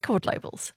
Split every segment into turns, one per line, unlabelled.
record labels?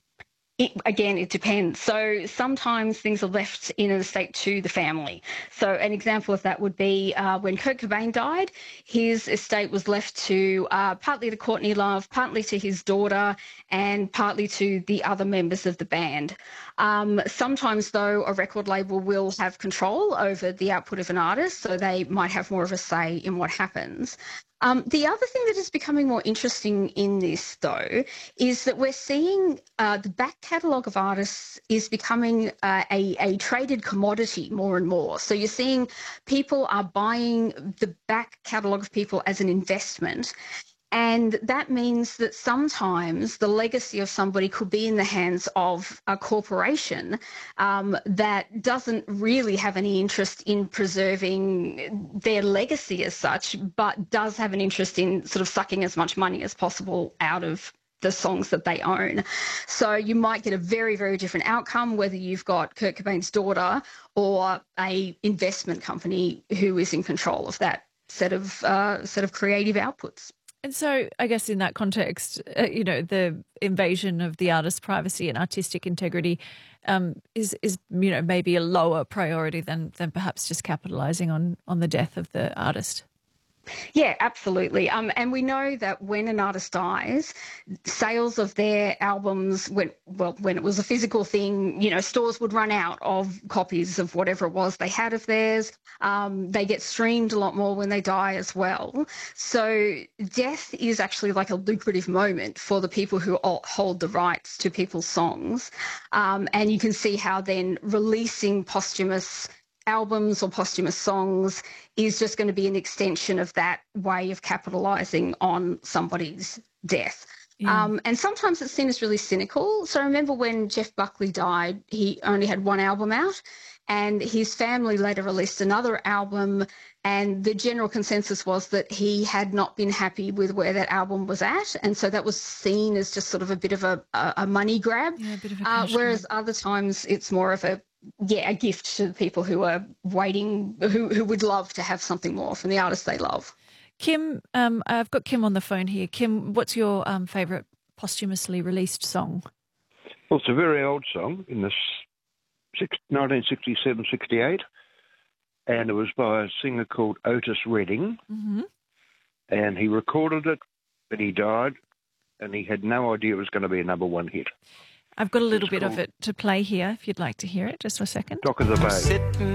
It depends. So sometimes things are left in an estate to the family. So an example of that would be when Kurt Cobain died, his estate was left to partly to Courtney Love, partly to his daughter, and partly to the other members of the band. Sometimes, though, a record label will have control over the output of an artist, so they might have more of a say in what happens. The other thing that is becoming more interesting in this, though, is that we're seeing the back catalogue of artists is becoming a traded commodity more and more. So you're seeing people are buying the back catalogue of people as an investment. And that means that sometimes the legacy of somebody could be in the hands of a corporation that doesn't really have any interest in preserving their legacy as such, but does have an interest in sort of sucking as much money as possible out of the songs that they own. So you might get a very, very different outcome whether you've got Kurt Cobain's daughter or a investment company who is in control of that set of creative outputs.
And so I guess in that context, the invasion of the artist's privacy and artistic integrity is maybe a lower priority than perhaps just capitalising on the death of the artist.
Yeah, absolutely. And we know that when an artist dies, sales of their albums, when it was a physical thing, stores would run out of copies of whatever it was they had of theirs. They get streamed a lot more when they die as well. So death is actually like a lucrative moment for the people who hold the rights to people's songs. And you can see how then releasing posthumous albums or posthumous songs is just going to be an extension of that way of capitalising on somebody's death. Yeah. And sometimes it's seen as really cynical. So I remember when Jeff Buckley died, he only had one album out and his family later released another album, and the general consensus was that he had not been happy with where that album was at, and so that was seen as just sort of a bit of a money grab.
Yeah, a bit of a
whereas other times it's more of a gift to the people who are waiting, who would love to have something more from the artist they love.
Kim, I've got Kim on the phone here. Kim, what's your favourite posthumously released song?
Well, it's a very old song in the 1967-68, and it was by a singer called Otis Redding, and he recorded it, but he died, and he had no idea it was going to be a number one hit.
I've got a little bit of it to play here if you'd like to hear it. Just for a second.
Dock of the Bay.